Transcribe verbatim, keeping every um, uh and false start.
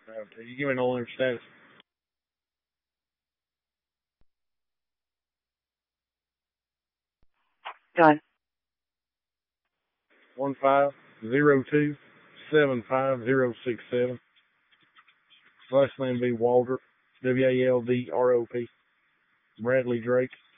Okay, you give me no status. Done. One five zero two seven five zero six seven. Last name be Walter. W A L D R O P. Bradley Drake.